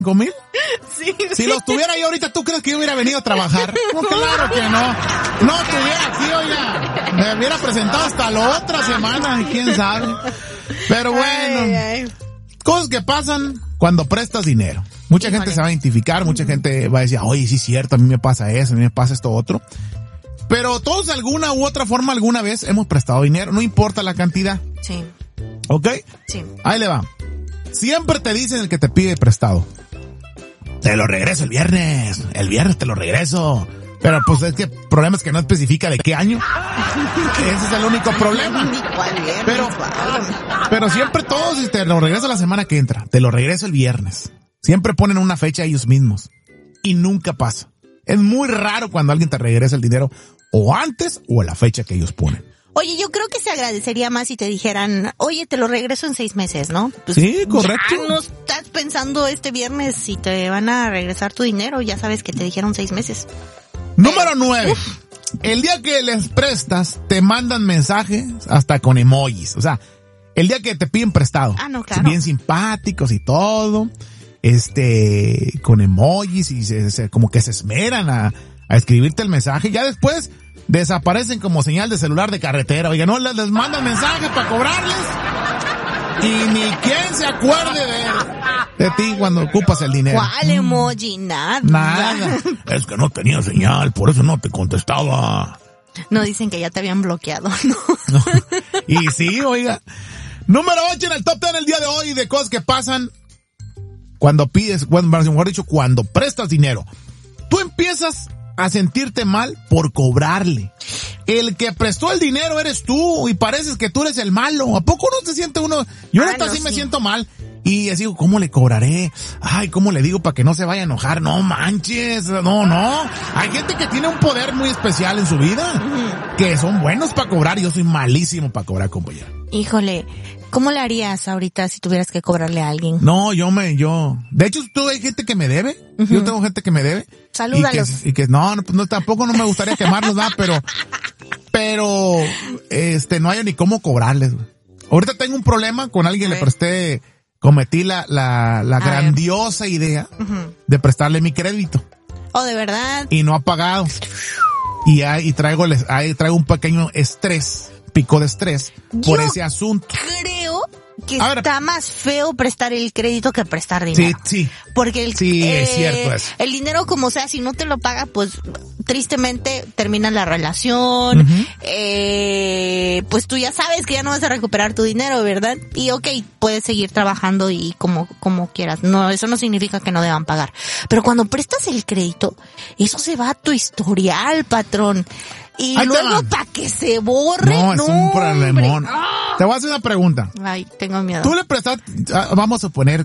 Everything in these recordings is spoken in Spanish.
5,000? Sí. Si los tuviera yo ahorita, ¿tú crees que yo hubiera venido a trabajar? No, claro que no. No estuviera aquí, oiga. Me hubiera presentado hasta la otra semana, quién sabe. Pero bueno, cosas que pasan cuando prestas dinero. Mucha gente se va a identificar, mucha gente va a decir, oye, sí es cierto, a mí me pasa eso, a mí me pasa esto otro. Pero todos de alguna u otra forma alguna vez hemos prestado dinero, no importa la cantidad. Sí. ¿Ok? Sí. Ahí le va. Siempre te dicen el que te pide prestado. Te lo regreso el viernes te lo regreso. Pero pues es que el problema es que no especifica de qué año. Ese es el único problema. Pero siempre todos te lo regreso la semana que entra. Te lo regreso el viernes. Siempre ponen una fecha ellos mismos. Y nunca pasa. Es muy raro cuando alguien te regresa el dinero o antes o a la fecha que ellos ponen. Oye, yo creo que se agradecería más si te dijeran, oye, te lo regreso en 6 meses, ¿no? Pues sí, correcto. Ya no estás pensando este viernes si te van a regresar tu dinero, ya sabes que te dijeron 6 meses. Número 9. El día que les prestas, te mandan mensajes hasta con emojis. O sea, el día que te piden prestado. Ah, no, claro. Bien simpáticos y todo. Con emojis y como que se esmeran a escribirte el mensaje. Ya después desaparecen como señal de celular de carretera. Oiga, no les mandan mensajes para cobrarles. Y ni quien se acuerde de ti cuando ocupas el dinero. ¿Cuál emoji? Nada. Nada. Es que no tenía señal, por eso no te contestaba. No, dicen que ya te habían bloqueado, ¿no? No. Y sí, oiga. Número 8 en el top 10 el día de hoy de cosas que pasan cuando pides, mejor dicho, cuando prestas dinero. Tú empiezas a sentirte mal por cobrarle. El que prestó el dinero eres tú y pareces que tú eres el malo. ¿A poco no se siente uno? Yo ahorita sí me siento mal. Y digo, ¿cómo le cobraré? Ay, ¿cómo le digo para que no se vaya a enojar? No manches, no. Hay gente que tiene un poder muy especial en su vida, que son buenos para cobrar. Yo soy malísimo para cobrar, compañero. Híjole, ¿cómo le harías ahorita si tuvieras que cobrarle a alguien? No, de hecho, hay gente que me debe. Yo tengo gente que me debe. Salúdalos. Y que no, tampoco no me gustaría quemarlos, ¿verdad? Pero, no hay ni cómo cobrarles, güey. Ahorita tengo un problema con alguien, cometí la grandiosa idea de prestarle mi crédito. Oh, ¿de verdad? Y no ha pagado. Y traigo un pequeño pico de estrés por ese asunto. Creo que está más feo prestar el crédito que prestar dinero. Sí. Porque es cierto eso. El dinero, como sea, si no te lo paga, pues tristemente termina la relación. Pues tú ya sabes que ya no vas a recuperar tu dinero, ¿verdad? Y puedes seguir trabajando y como quieras. No, eso no significa que no deban pagar. Pero cuando prestas el crédito, eso se va a tu historial, patrón. Y ahí luego para que se borre. No, es un problemón. Te voy a hacer una pregunta. Ay, tengo miedo. Tú le prestaste, vamos a suponer.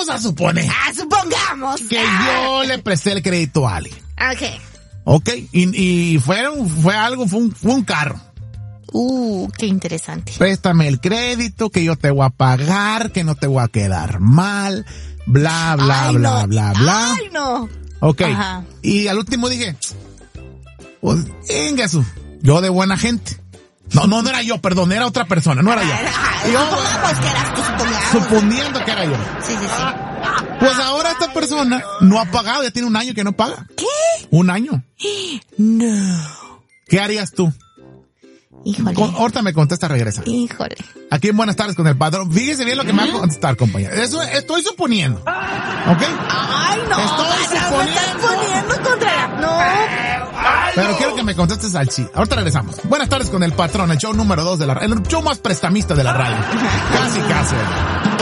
Supongamos. Que yo le presté el crédito a alguien. Ok. Y fue un carro. Qué interesante. Préstame el crédito, que yo te voy a pagar, que no te voy a quedar mal, bla, bla, bla, bla, bla. Ay, no. Ok. Ajá. Y al último dije, pues, Ingesu, yo de buena gente. No era yo, perdón, era otra persona, no era yo. Supongamos que eras tú, suponiendo que era yo. Sí. Pues ahora esta persona no ha pagado, ya tiene un año que no paga. ¿Qué? Un año. No. ¿Qué harías tú? Híjole. Ahorita me contesta, regresa. Híjole. Aquí en Buenas Tardes con el Patrón. Fíjese bien lo que me va a contestar, compañero. Eso estoy suponiendo. ¿Ok? Ay, no. Me estás poniendo contra... No. Pero quiero que me contestes al chi. Ahorita regresamos. Buenas Tardes con el Patrón, el show número 2 el show más prestamista de la radio. Casi.